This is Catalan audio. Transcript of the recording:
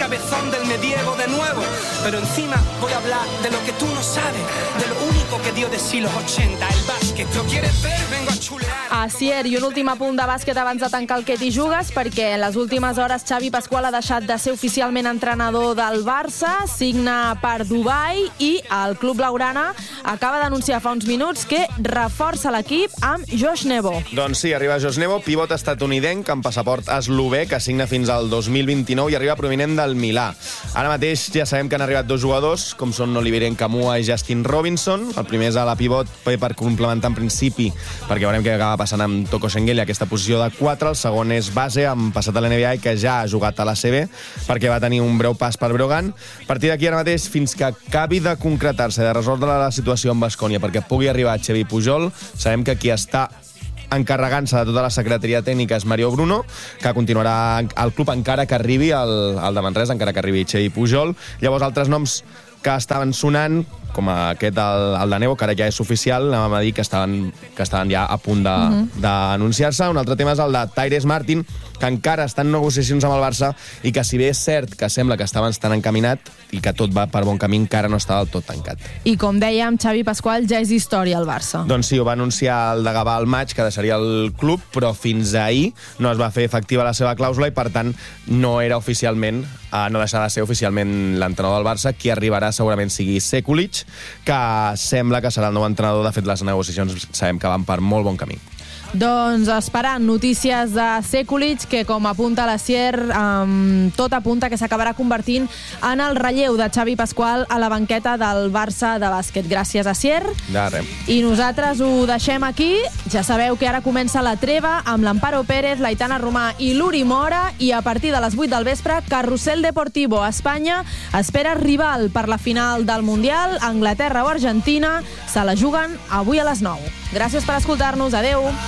cabezón del medievo de nuevo. Pero encima voy a hablar de lo que tú no sabes, de lo único que dio de sí los 80, el bàsquet. ¿Lo quieres ver? Vengo a chulear. Asier, i un últim apunt de bàsquet abans de tancar el Què t'hi jugues, perquè en les últimes hores Xavi Pasqual ha deixat de ser oficialment entrenador del Barça, signa per Dubai i el Club Blaugrana acaba d'anunciar fa uns minuts que reforça l'equip amb Josh Nebo. Doncs sí, arriba Josh Nebo, pivot estatunidenc amb passaport eslové, que signa fins al 2029 i arriba provinent del Milà. Ara mateix ja sabem que han arribat dos jugadors, com són Olivier Nkamhoua i Justin Robinson. El primer és a la pivot per complementar en principi, perquè veurem què acaba passant amb Toko Shengelia, aquesta posició de 4. El segon és base, amb passat a l'NBA i que ja ha jugat a l'ACB, perquè va tenir un breu pas per Brogan. A partir d'aquí ara mateix, fins que acabi de concretar-se, de resoldre la situació amb Baskonia, perquè pugui arribar Xavi Pujol, sabem que qui està encarregant-se de tota la secretaria tècnica és Mario Bruno, que continuarà al club encara que arribi el de Manresa, encara que arribi Xavi Pujol. Llavors, altres noms que estaven sonant, com aquest, el de Nebo, que ara ja és oficial, anàvem a dir que estaven ja a punt d'anunciar-se. Un altre tema és el de Tyrese Martin, que encara està en negociacions amb el Barça i que, si bé és cert que sembla que estava tan encaminat i que tot va per bon camí, encara no està del tot tancat. I com dèiem, Xavi Pasqual ja és història al Barça. Doncs sí, ho va anunciar el de Gavà al maig, que deixaria el club, però fins ahir no es va fer efectiva la seva clàusula i, per tant, no deixarà de ser oficialment l'entrenador del Barça. Qui arribarà segurament sigui Sekulic, que sembla que serà el nou entrenador. De fet, les negociacions sabem que van per molt bon camí. Doncs esperant notícies de Sekulic, que, com apunta l'Asier, tot apunta que s'acabarà convertint en el relleu de Xavi Pasqual a la banqueta del Barça de bàsquet. Gràcies, Asier. De res. I nosaltres ho deixem aquí. Ja sabeu que ara comença la treva amb l'Amparo Pérez, l'Aitana Romà i l'Uri Mora, i a partir de les 8 del vespre, Carrusel Deportivo. Espanya espera rival per la final del Mundial. Anglaterra o Argentina se la juguen avui a les 9. Gràcies per escoltar-nos. Adeu.